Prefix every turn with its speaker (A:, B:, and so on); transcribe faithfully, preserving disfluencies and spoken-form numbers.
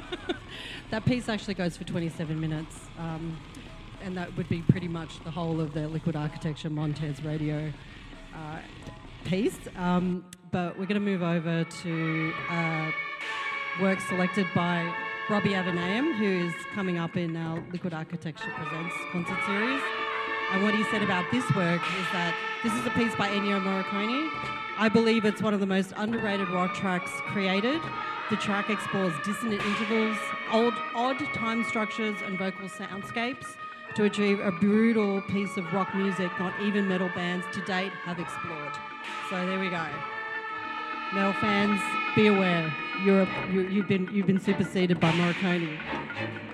A: That piece actually goes for twenty-seven minutes, um, and that would be pretty much the whole of the Liquid Architecture Montez Radio uh, piece. Um, but we're going to move over to uh, work selected by Robbie Avename, who is coming up in our Liquid Architecture Presents concert series. And what he said about this work is that this is a piece by Ennio Morricone. I believe it's one of the most underrated rock tracks created. The track explores dissonant intervals, old, odd time structures and vocal soundscapes to achieve a brutal piece of rock music not even metal bands to date have explored. So there we go. Metal fans, be aware. You're a, you, you've been you've been superseded by Morricone.